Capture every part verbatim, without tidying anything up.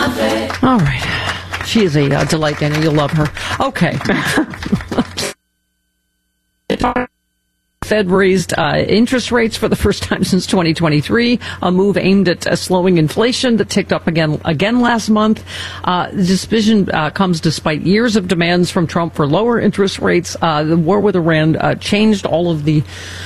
All right. She is a uh, delight, Dana. You'll love her. Okay. Fed raised uh, interest rates for the first time since twenty twenty-three, a move aimed at uh, slowing inflation that ticked up again again last month. Uh, the decision uh, comes despite years of demands from Trump for lower interest rates. Uh, the war with Iran uh, changed all of the...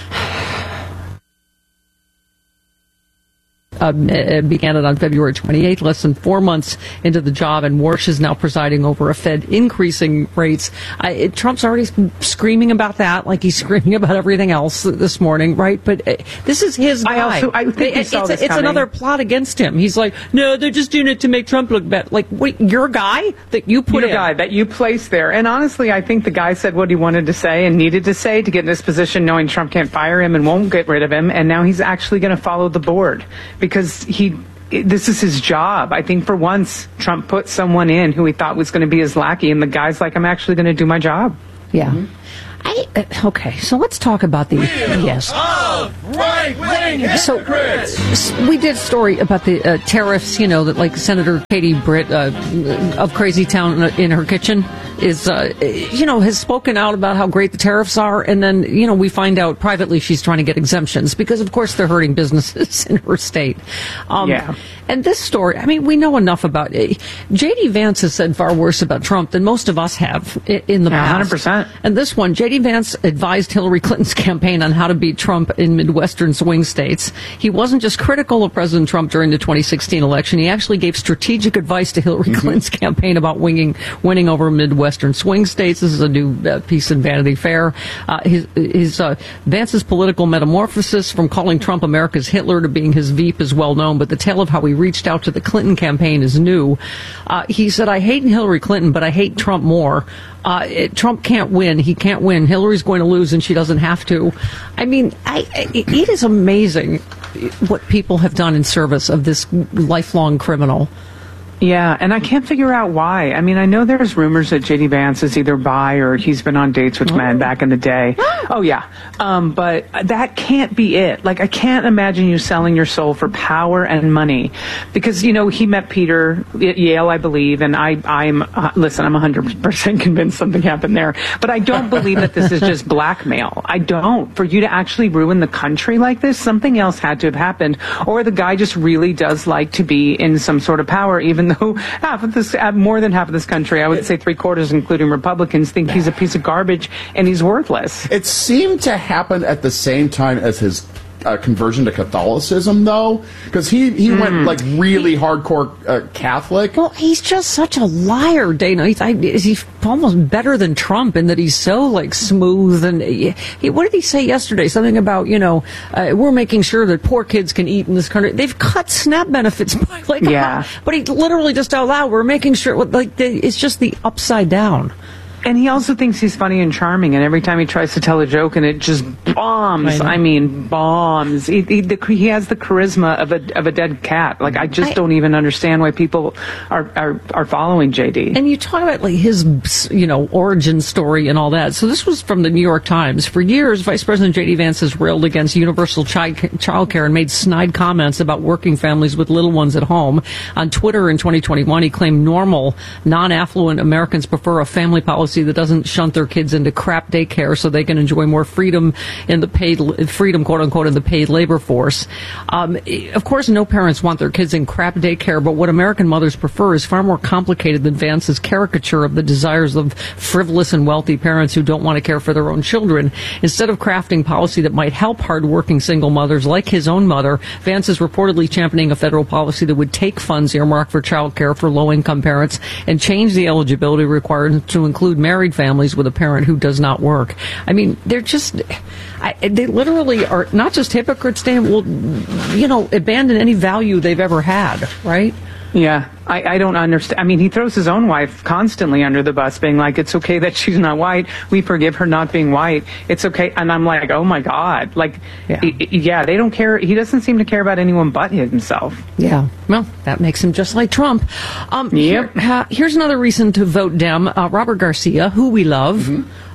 Uh, began it on February twenty-eighth, less than four months into the job, and Warsh is now presiding over a Fed increasing rates. I, it, Trump's already screaming about that, like he's screaming about everything else this morning, right? But uh, this is his guy. I also, I think it, saw it's, this it's another plot against him. He's like, no, they're just doing it to make Trump look bad. Like, wait, your guy that you put your in. guy that you placed there. And honestly, I think the guy said what he wanted to say and needed to say to get in this position, knowing Trump can't fire him and won't get rid of him. And now he's actually going to follow the board because he. This is his job. I think for once, Trump put someone in who he thought was going to be his lackey, and the guy's like, I'm actually going to do my job. Yeah. Mm-hmm. I, uh, okay, so let's talk about the... Wheel yes. of right-wing hypocrites. So, we did a story about the uh, tariffs, you know, that like Senator Katie Britt uh, of Crazy Town in her kitchen is, uh, you know, has spoken out about how great the tariffs are, and then, you know, we find out privately she's trying to get exemptions because, of course, they're hurting businesses in her state. Um, yeah. And this story, I mean, we know enough about it. J D. Vance has said far worse about Trump than most of us have in the yeah, past. one hundred percent. And this one, J D. Vance advised Hillary Clinton's campaign on how to beat Trump in Midwestern swing states. He wasn't just critical of President Trump during the twenty sixteen election. He actually gave strategic advice to Hillary mm-hmm. Clinton's campaign about winning, winning over Midwestern swing states. This is a new uh, piece in Vanity Fair. Uh, his his uh, Vance's political metamorphosis from calling Trump America's Hitler to being his Veep is well known, but the tale of how he reached out to the Clinton campaign is new. Uh, he said, I hate Hillary Clinton, but I hate Trump more. Uh, it, Trump can't win. He can't win. Hillary's going to lose, and she doesn't have to. I mean, I, I, it is amazing what people have done in service of this lifelong criminal. Yeah, and I can't figure out why. I mean, I know there's rumors that J D. Vance is either bi or he's been on dates with men back in the day. Oh, yeah. Um, but that can't be it. Like, I can't imagine you selling your soul for power and money. Because, you know, he met Peter at Yale, I believe, and I, I'm, uh, listen, I'm one hundred percent convinced something happened there. But I don't believe that this is just blackmail. I don't. For you to actually ruin the country like this, something else had to have happened. Or the guy just really does like to be in some sort of power, even though half of this, more than half of this country, I would say three quarters, including Republicans, think he's a piece of garbage and he's worthless. It seemed to happen at the same time as his uh, conversion to Catholicism, though, because he, he mm. went like really hardcore uh, Catholic. Well, he's just such a liar, Dana. He's, I, is he almost better than Trump in that he's so like smooth and he, he, what did he say yesterday? Something about, you know, uh, we're making sure that poor kids can eat in this country. They've cut SNAP benefits by like, yeah. a, but he literally just out loud, we're making sure like the, it's just the upside down. And he also thinks he's funny and charming, and every time he tries to tell a joke, and it just bombs. I, I mean, bombs. He, he, the, he has the charisma of a of a dead cat. Like, I just I, don't even understand why people are, are are following J D. And you talk about like his, you know, origin story and all that. So this was from the New York Times. For years, Vice President J D. Vance has railed against universal child care and made snide comments about working families with little ones at home. On Twitter in twenty twenty-one, he claimed normal, non-affluent Americans prefer a family policy that doesn't shunt their kids into crap daycare so they can enjoy more freedom in the paid freedom, quote unquote, in the paid labor force. Um, of course, no parents want their kids in crap daycare, but what American mothers prefer is far more complicated than Vance's caricature of the desires of frivolous and wealthy parents who don't want to care for their own children. Instead of crafting policy that might help hardworking single mothers like his own mother, Vance is reportedly championing a federal policy that would take funds earmarked for child care for low-income parents and change the eligibility requirements to include married families with a parent who does not work. I mean, they're just, I, they literally are not just hypocrites, they will, you know, abandon any value they've ever had, right? Yeah, I, I don't understand. I mean, he throws his own wife constantly under the bus, being like, it's okay that she's not white. We forgive her not being white. It's okay. And I'm like, oh, my God. Like, yeah, it, yeah they don't care. He doesn't seem to care about anyone but himself. Yeah. Well, that makes him just like Trump. Um, yep. Here, uh, here's another reason to vote Dem. Uh, Robert Garcia, who we love. Mm-hmm.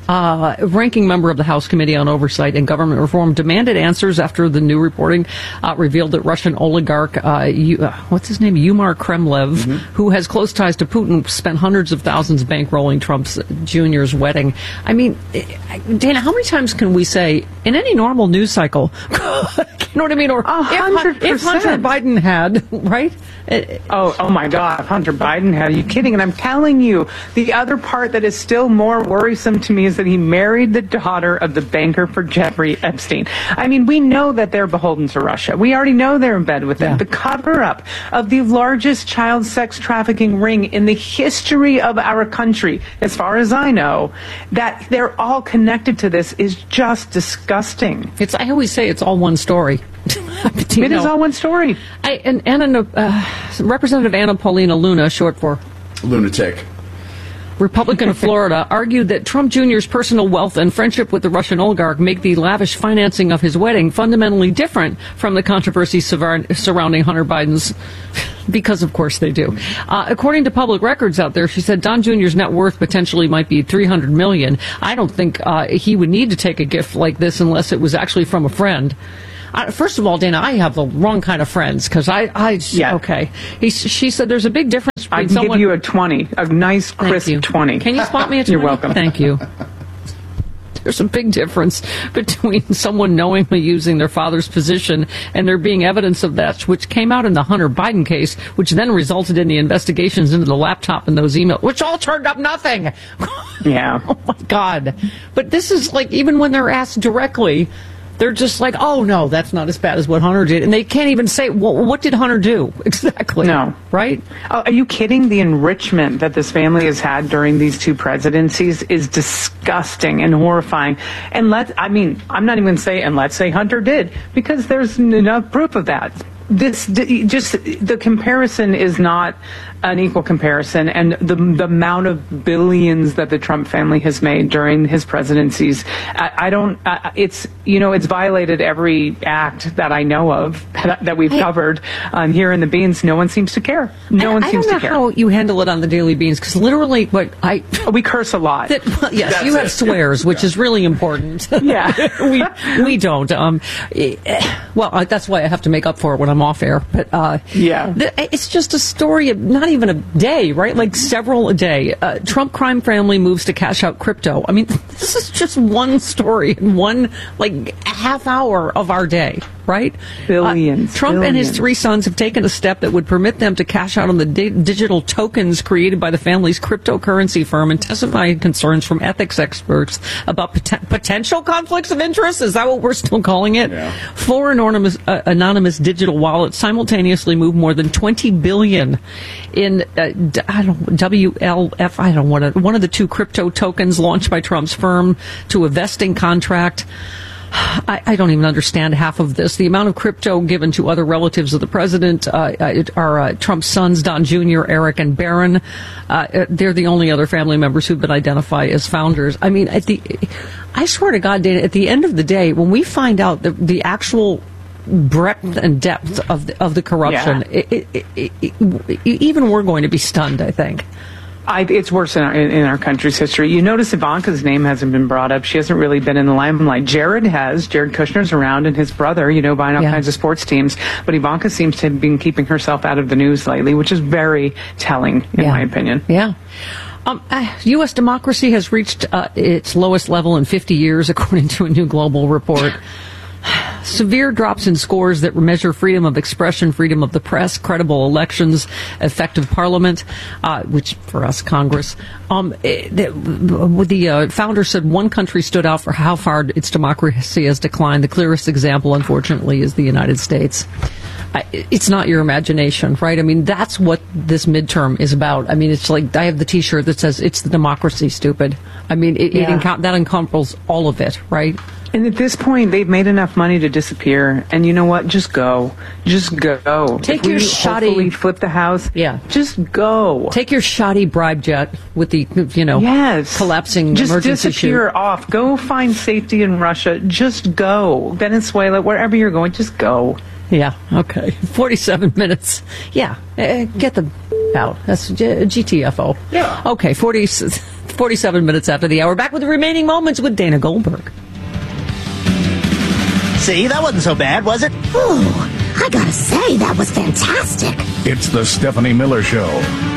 Uh, a ranking member of the House Committee on Oversight and Government Reform demanded answers after the new reporting uh, revealed that Russian oligarch, uh, U, uh, what's his name, Yumar Kremlev, mm-hmm. who has close ties to Putin, spent hundreds of thousands bankrolling Trump's Junior's wedding. I mean, Dana, how many times can we say, in any normal news cycle, you know what I mean? Or A hundred if, if Hunter Biden had, right? Oh, oh my God, Hunter Biden had. Are you kidding? And I'm telling you, the other part that is still more worrisome to me is that he married the daughter of the banker for Jeffrey Epstein. I mean, we know that they're beholden to Russia. We already know they're in bed with them. Yeah. The cover-up of the largest child sex trafficking ring in the history of our country, as far as I know, that they're all connected to this is just disgusting. It's. I always say it's all one story. It know, is all one story. I, and Anna, uh, Representative Anna Paulina Luna, short for lunatic, Republican of Florida, argued that Trump Junior's personal wealth and friendship with the Russian oligarch make the lavish financing of his wedding fundamentally different from the controversy surrounding Hunter Biden's, because of course they do. Uh, according to public records out there, she said Don Junior's net worth potentially might be three hundred million dollars. I don't think uh, he would need to take a gift like this unless it was actually from a friend. Uh, first of all, Dana, I have the wrong kind of friends because I, I, yeah. okay. He, she said there's a big difference between I can someone. give you a twenty, a nice crisp twenty. Can you spot me a twenty? You're welcome. Thank you. There's a big difference between someone knowingly using their father's position and there being evidence of that, which came out in the Hunter Biden case, which then resulted in the investigations into the laptop and those emails, which all turned up nothing. Yeah. Oh my God. But this is like, even when they're asked directly, they're just like, oh, no, that's not as bad as what Hunter did. And they can't even say, well, what did Hunter do? Exactly. No. Right? Oh, are you kidding? The enrichment that this family has had during these two presidencies is disgusting and horrifying. And let, I mean, I'm not even going to say, and let's say Hunter did, because there's enough proof of that. This just the comparison is not an equal comparison, and the the amount of billions that the Trump family has made during his presidencies, I, I don't. I, it's you know it's violated every act that I know of that, that we've I, covered um, here in the Beans. No one seems to care. No I, one I seems don't to know care. How you handle it on the Daily Beans, because literally, what I we curse a lot. That, well, yes, That's you have it. swears, which yeah. is really important. Yeah, we we don't. Um, well, I, that's why I have to make up for it when I'm off air, but uh, yeah, the, it's just a story of not even a day, right? Like several a day. Uh, Trump crime family moves to cash out crypto. I mean, this is just one story in one like half hour of our day, right? Billions. Uh, Trump billions. and his three sons have taken a step that would permit them to cash out on the di- digital tokens created by the family's cryptocurrency firm and testifying concerns from ethics experts about pot- potential conflicts of interest. Is that what we're still calling it? Yeah. Four anonymous, uh, anonymous digital wallets simultaneously move more than twenty billion in uh, d- I don't W L F. I don't want to one of the two crypto tokens launched by Trump's firm to a vesting contract. I, I don't even understand half of this. The amount of crypto given to other relatives of the president uh, are uh, Trump's sons, Don Junior, Eric, and Barron. Uh, they're the only other family members who've been identified as founders. I mean, at the, I swear to God, Dana, at the end of the day, when we find out the, the actual breadth and depth of the, of the corruption, yeah. it, it, it, it, even we're going to be stunned, I think. I, it's worse in our, in, in our country's history. You notice Ivanka's name hasn't been brought up. She hasn't really been in the limelight. Jared has. Jared Kushner's around, and his brother, you know, buying all yeah. kinds of sports teams. But Ivanka seems to have been keeping herself out of the news lately, which is very telling, in yeah. my opinion. Yeah. Um, uh, U S democracy has reached uh, its lowest level in fifty years, according to a new global report. Severe drops in scores that measure freedom of expression, freedom of the press, credible elections, effective parliament, uh, which for us, Congress. Um, the the uh, founder said one country stood out for how far its democracy has declined. The clearest example, unfortunately, is the United States. I, it's not your imagination, right? I mean, that's what this midterm is about. I mean, it's like I have the T-shirt that says "It's the democracy, stupid." I mean, it, yeah. it encom- that encompasses all of it, right? And at this point, they've made enough money to disappear. And you know what? Just go. Just go. Take if your we shoddy. hopefully flip the house. Yeah. Just go. Take your shoddy bribe jet with the, you know, yes. collapsing just emergency disappear chute. off. Go find safety in Russia. Just go. Venezuela, wherever you're going, just go. Yeah. Okay. forty-seven minutes. Yeah. Uh, get the out. That's G- GTFO. Yeah. Okay. forty, forty-seven minutes after the hour. Back with the remaining moments with Dana Goldberg. See, that wasn't so bad, was it? Ooh, I gotta say, that was fantastic. It's the Stephanie Miller Show.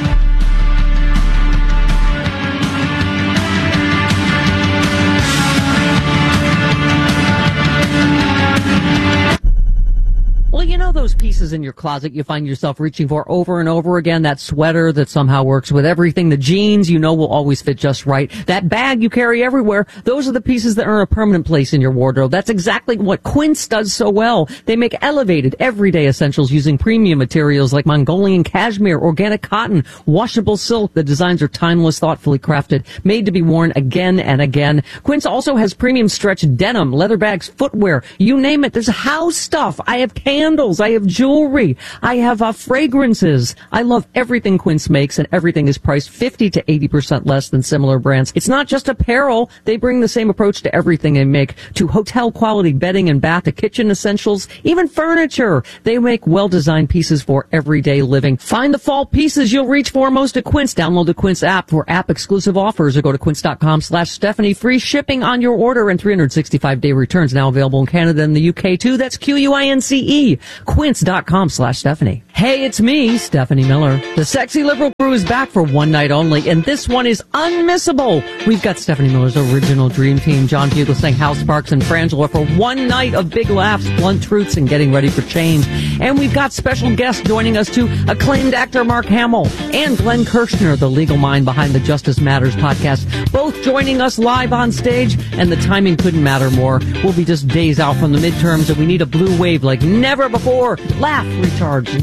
Well, you know those pieces in your closet you find yourself reaching for over and over again? That sweater that somehow works with everything, the jeans you know will always fit just right, that bag you carry everywhere, those are the pieces that earn a permanent place in your wardrobe. That's exactly what Quince does so well. They make elevated, everyday essentials using premium materials like Mongolian cashmere, organic cotton, washable silk. The designs are timeless, thoughtfully crafted, made to be worn again and again. Quince also has premium stretch denim, leather bags, footwear, you name it. There's house stuff. I have candles. I have jewelry. I have uh, fragrances. I love everything Quince makes, and everything is priced fifty to eighty percent less than similar brands. It's not just apparel. They bring the same approach to everything they make, to hotel quality bedding and bath, to kitchen essentials, even furniture. They make well-designed pieces for everyday living. Find the fall pieces you'll reach for most at Quince. Download the Quince app for app-exclusive offers or go to quince.com slash Stephanie. Free shipping on your order and three hundred sixty-five day returns. Now available in Canada and the U K too. That's Q U I N C E. Quince.com slash Stephanie. Hey, it's me, Stephanie Miller. The Sexy Liberal Crew is back for one night only, and this one is unmissable. We've got Stephanie Miller's original dream team, John Fugelsang, Hal Sparks, and Frangela for one night of big laughs, blunt truths, and getting ready for change. And we've got special guests joining us too, acclaimed actor Mark Hamill and Glenn Kirshner, the legal mind behind the Justice Matters podcast, both joining us live on stage, and the timing couldn't matter more. We'll be just days out from the midterms, and we need a blue wave like never before. Laugh, recharge,